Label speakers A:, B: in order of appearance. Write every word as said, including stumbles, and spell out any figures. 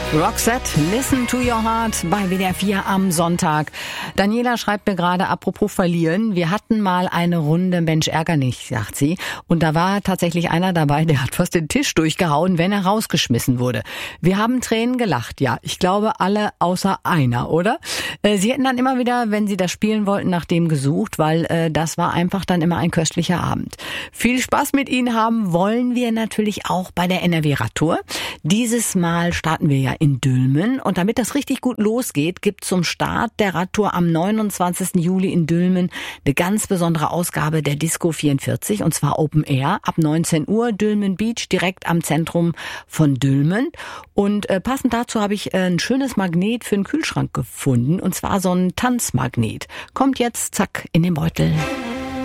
A: Roxette, Listen to Your Heart bei W D R vier am Sonntag. Daniela schreibt mir gerade, apropos verlieren, wir hatten mal eine Runde Mensch ärger nicht, sagt sie. Und da war tatsächlich einer dabei, der hat fast den Tisch durchgehauen, wenn er rausgeschmissen wurde. Wir haben Tränen gelacht, ja. Ich glaube alle außer einer, oder? Äh, sie hätten dann immer wieder, wenn sie das spielen wollten, nach dem gesucht, weil äh, das war einfach dann immer ein köstlicher Abend. Viel Spaß mit Ihnen haben wollen wir natürlich auch bei der N R W-Radtour. Dieses Mal starten wir ja in Dülmen. Und damit das richtig gut losgeht, gibt zum Start der Radtour am neunundzwanzigsten Juli in Dülmen eine ganz besondere Ausgabe der Disco vierundvierzig, und zwar Open Air ab neunzehn Uhr, Dülmen Beach, direkt am Zentrum von Dülmen. Und äh, passend dazu habe ich äh, ein schönes Magnet für den Kühlschrank gefunden, und zwar so ein Tanzmagnet. Kommt jetzt, zack, in den Beutel.